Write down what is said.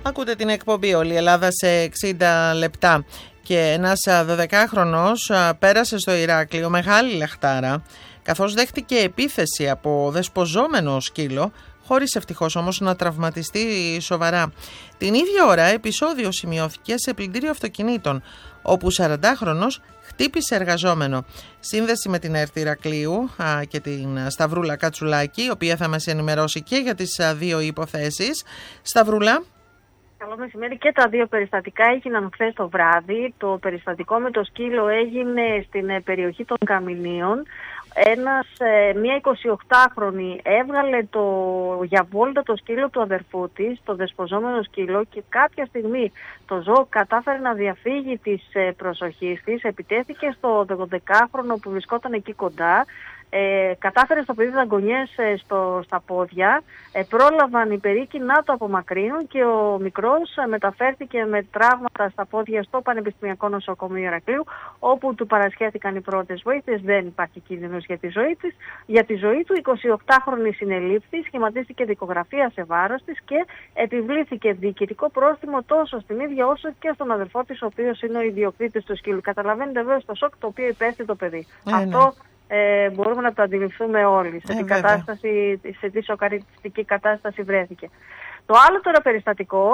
Ακούτε την εκπομπή «Όλη η Ελλάδα σε 60 λεπτά» και ένας 12χρονος πέρασε στο Ηράκλειο μεγάλη λαχτάρα καθώς δέχτηκε επίθεση από δεσποζόμενο σκύλο, χωρίς ευτυχώς όμως να τραυματιστεί σοβαρά. Την ίδια ώρα επεισόδιο σημειώθηκε σε πλυντήριο αυτοκινήτων, όπου 40χρονος χτύπησε εργαζόμενο. Σύνδεση με την ΕΡΤ Ηρακλείου και την Σταυρούλα Κατσουλάκη, η οποία θα μας ενημερώσει και για τις δύο υποθέσεις. Σταυρούλα. Καλό μεσημέρι. Και τα δύο περιστατικά έγιναν χθες το βράδυ. Το περιστατικό με το σκύλο έγινε στην περιοχή των Καμινίων. Μία 28χρονη έβγαλε για βόλτα το σκύλο του αδερφού της, το δεσποζόμενο σκύλο, και κάποια στιγμή το ζώο κατάφερε να διαφύγει της προσοχής της, επιτέθηκε στο 12χρονο που βρισκόταν εκεί κοντά, κατάφερε στο παιδί δαγκονιές στα πόδια, πρόλαβαν οι περίκοι να το απομακρύνουν και ο μικρός μεταφέρθηκε με τραύματα στα πόδια στο Πανεπιστημιακό Νοσοκομείο Ηρακλείου, όπου του παρασχέθηκαν οι πρώτες βοήθειες. Δεν υπάρχει κίνδυνος για τη ζωή του. 28χρονη συνελήφθη, σχηματίστηκε δικογραφία σε βάρος της και επιβλήθηκε διοικητικό πρόστιμο τόσο στην ίδια όσο και στον αδερφό της, ο οποίος είναι ο ιδιοκτήτης του σκύλου. Καταλαβαίνετε βέβαια το σοκ το οποίο υπέστη το παιδί. Αυτό μπορούμε να το αντιληφθούμε όλοι σε τι σοκαριστική κατάσταση βρέθηκε. Το άλλο τώρα περιστατικό